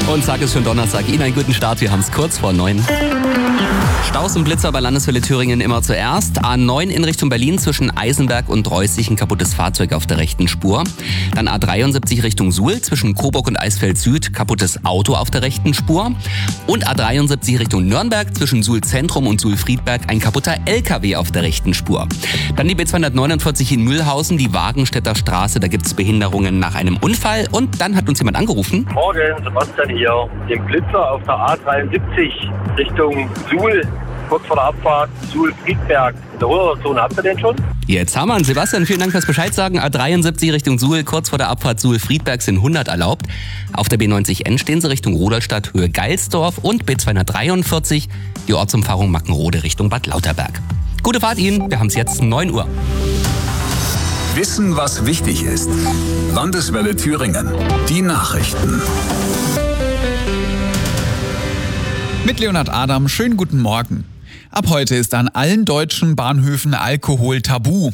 Und sag es schon Donnerstag. Ihnen einen guten Start. Wir haben es kurz vor 9. Staus und Blitzer bei Landeshölle Thüringen immer zuerst. A9 in Richtung Berlin zwischen Eisenberg und Reußig ein kaputtes Fahrzeug auf der rechten Spur. Dann A73 Richtung Suhl zwischen Coburg und Eisfeld Süd kaputtes Auto auf der rechten Spur. Und A73 Richtung Nürnberg zwischen Suhl Zentrum und Suhl Friedberg ein kaputter LKW auf der rechten Spur. Dann die B249 in Mühlhausen, die Wagenstädter Straße, da gibt es Behinderungen nach einem Unfall. Und dann hat uns jemand angerufen. Morgen, Sebastian hier. Den Blitzer auf der A73 Richtung Suhl, kurz vor der Abfahrt Suhl-Friedberg. In der Ruhrzone, habt ihr den schon? Jetzt haben wir ihn. Sebastian, vielen Dank fürs Bescheid sagen. A73 Richtung Suhl, kurz vor der Abfahrt Suhl-Friedberg sind 100 erlaubt. Auf der B90N stehen sie Richtung Rudolstadt, Höhe Geilsdorf und B243, die Ortsumfahrung Mackenrode Richtung Bad Lauterberg. Gute Fahrt Ihnen, wir haben es jetzt 9 Uhr. Wissen, was wichtig ist. Landeswelle Thüringen. Die Nachrichten. Mit Leonhard Adam, schönen guten Morgen. Ab heute ist an allen deutschen Bahnhöfen Alkohol tabu.